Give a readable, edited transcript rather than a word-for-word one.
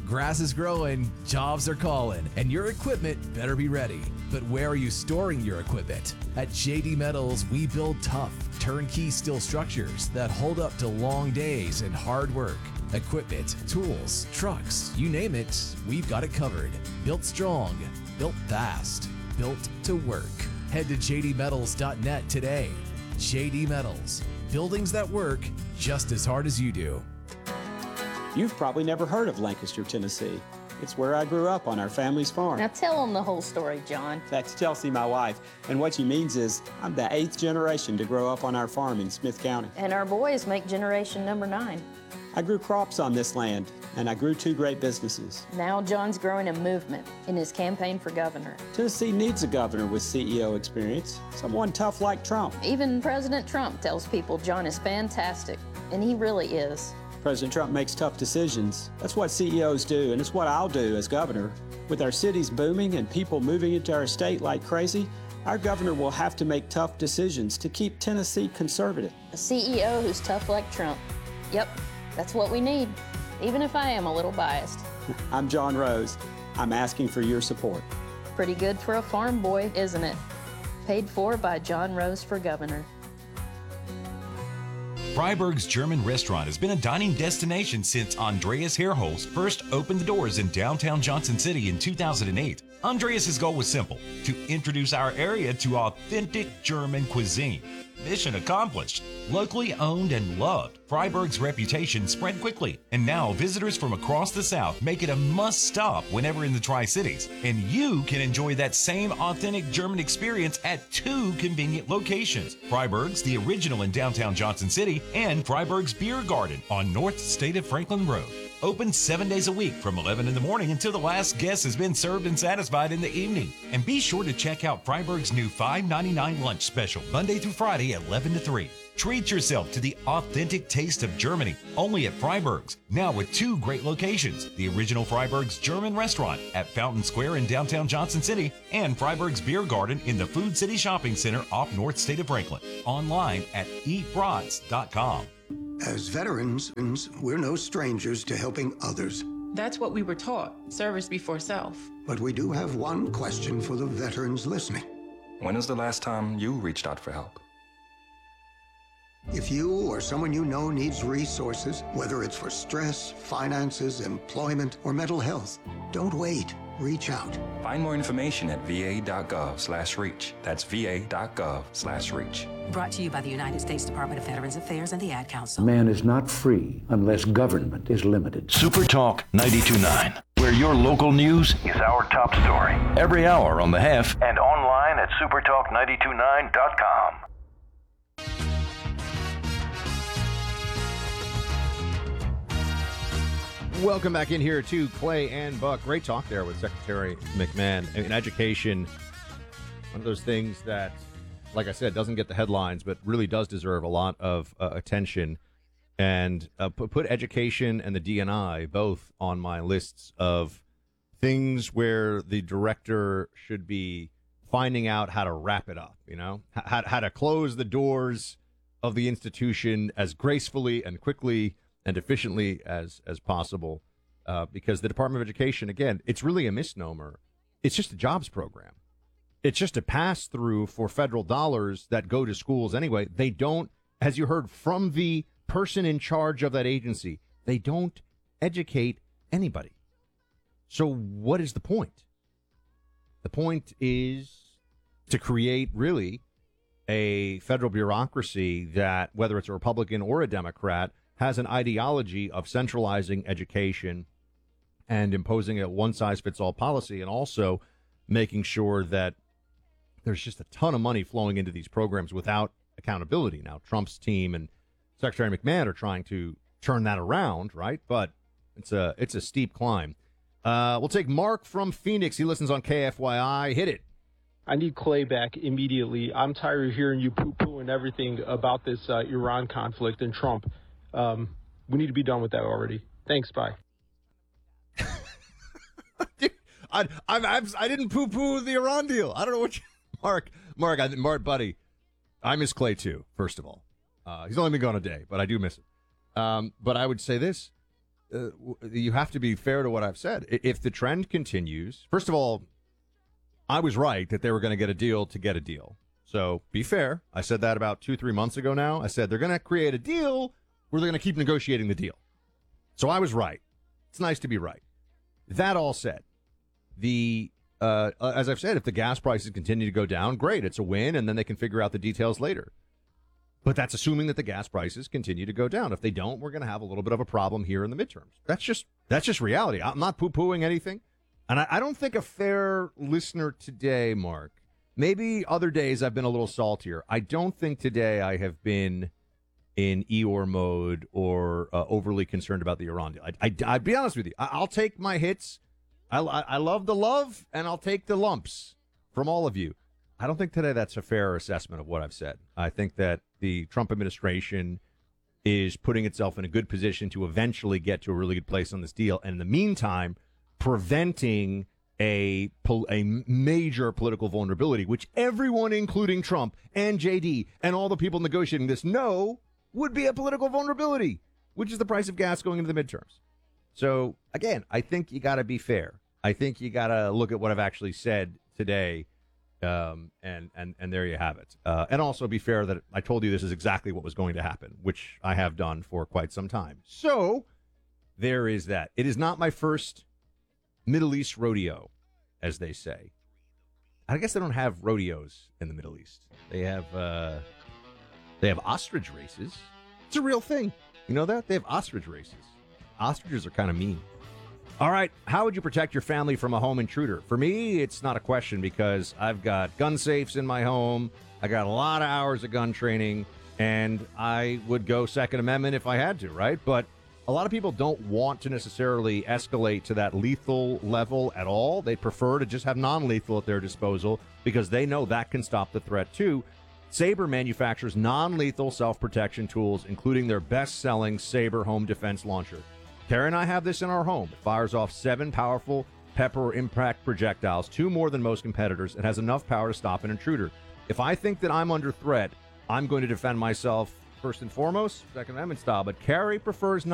Grass is growing, jobs are calling, and your equipment better be ready. But where are you storing your equipment? At JD Metals, we build tough, turnkey steel structures that hold up to long days and hard work. Equipment, tools, trucks, you name it, we've got it covered. Built strong, built fast, built to work. Head to jdmetals.net today. JD Metals, buildings that work just as hard as you do. You've probably never heard of Lancaster, Tennessee. It's where I grew up on our family's farm. Now tell them the whole story, John. That's Chelsea, my wife. And what she means is I'm the 8th generation to grow up on our farm in Smith County. And our boys make generation number 9. I grew crops on this land, and I grew 2 great businesses. Now John's growing a movement in his campaign for governor. Tennessee needs a governor with CEO experience, someone tough like Trump. Even President Trump tells people John is fantastic, and he really is. President Trump makes tough decisions. That's what CEOs do, and it's what I'll do as governor. With our cities booming and people moving into our state like crazy, our governor will have to make tough decisions to keep Tennessee conservative. A CEO who's tough like Trump. Yep, that's what we need, even if I am a little biased. I'm John Rose. I'm asking for your support. Pretty good for a farm boy, isn't it? Paid for by John Rose for governor. Freiberg's German Restaurant has been a dining destination since Andreas Herholz first opened the doors in downtown Johnson City in 2008. Andreas' goal was simple: to introduce our area to authentic German cuisine. Mission accomplished. Locally owned and loved, Freiberg's reputation spread quickly, and now visitors from across the South make it a must-stop whenever in the Tri-Cities. And you can enjoy that same authentic German experience at 2 convenient locations: Freiberg's, the original in downtown Johnson City, and Freiberg's Beer Garden on North State of Franklin Road. Open 7 days a week from 11 in the morning until the last guest has been served and satisfied in the evening. And be sure to check out Freiberg's new $5.99 lunch special, Monday through Friday at 11 to 3. Treat yourself to the authentic taste of Germany, only at Freiberg's, now with 2 great locations: the original Freiberg's German Restaurant at Fountain Square in downtown Johnson City, and Freiberg's Beer Garden in the Food City Shopping Center off North State of Franklin. Online at eatbrats.com. As veterans, we're no strangers to helping others. That's what we were taught, service before self. But we do have one question for the veterans listening. When was the last time you reached out for help? If you or someone you know needs resources, whether it's for stress, finances, employment, or mental health, don't wait. Reach out. Find more information at va.gov/reach. That's va.gov/reach. Brought to you by the United States Department of Veterans Affairs and the Ad Council. Man is not free unless government is limited. Super Talk 92.9, where your local news is our top story. Every hour on the Hef and online at supertalk929.com. Welcome back in here to Clay and Buck. Great talk there with Secretary McMahon. I mean, education, one of those things that, like I said, doesn't get the headlines, but really does deserve a lot of attention. And put education and the D&I both on my lists of things where the director should be finding out how to wrap it up, you know, how to close the doors of the institution as gracefully and quickly and efficiently as possible, because the Department of Education, again, it's really a misnomer. It's just a jobs program. It's just a pass-through for federal dollars that go to schools anyway. They don't, as you heard from the person in charge of that agency, they don't educate anybody. So what is the point? The point is to create, really, a federal bureaucracy that, whether it's a Republican or a Democrat, has an ideology of centralizing education and imposing a one-size-fits-all policy, and also making sure that there's just a ton of money flowing into these programs without accountability. Now, Trump's team and Secretary McMahon are trying to turn that around, right? But it's a steep climb. We'll take Mark from Phoenix. He listens on KFYI. Hit it. I need Clay back immediately. I'm tired of hearing you poo-pooing everything about this Iran conflict and Trump. We need to be done with that already. Thanks, bye. I didn't poo-poo the Iran deal. I don't know what you... Mark, buddy, I miss Clay too, first of all. He's only been gone a day, but I do miss him. But I would say this. you have to be fair to what I've said. If the trend continues, first of all, I was right that they were going to get a deal to get a deal. So be fair. I said that about 2-3 months ago now. I said they're going to create a deal where they're going to keep negotiating the deal. So I was right. It's nice to be right. That all said, as I've said, if the gas prices continue to go down, great. It's a win, and then they can figure out the details later. But that's assuming that the gas prices continue to go down. If they don't, we're going to have a little bit of a problem here in the midterms. That's just reality. I'm not poo-pooing anything. And I don't think a fair listener today, Mark, maybe other days I've been a little saltier. I don't think today I have been in Eeyore mode or overly concerned about the Iran deal. I'd be honest with you. I'll take my hits. I love the love, and I'll take the lumps from all of you. I don't think today that's a fair assessment of what I've said. I think that the Trump administration is putting itself in a good position to eventually get to a really good place on this deal. And in the meantime, preventing a major political vulnerability, which everyone, including Trump and JD and all the people negotiating this, know would be a political vulnerability, which is the price of gas going into the midterms. So, again, I think you got to be fair. I think you got to look at what I've actually said today, and there you have it. And also be fair that I told you this is exactly what was going to happen, which I have done for quite some time. So, there is that. It is not my first Middle East rodeo, as they say. I guess they don't have rodeos in the Middle East. They have ostrich races. It's a real thing. You know that? They have ostrich races. Ostriches are kind of mean. All right, how would you protect your family from a home intruder? For me, it's not a question because I've got gun safes in my home. I got a lot of hours of gun training, and I would go Second Amendment if I had to, right? But a lot of people don't want to necessarily escalate to that lethal level at all. They prefer to just have non-lethal at their disposal because they know that can stop the threat too. Sabre manufactures non-lethal self-protection tools, including their best-selling Sabre home defense launcher. Kara and I have this in our home. It fires off 7 powerful pepper impact projectiles, 2 more than most competitors. It has enough power to stop an intruder. If I think that I'm under threat, I'm going to defend myself first and foremost, Second Amendment style. But Carrie prefers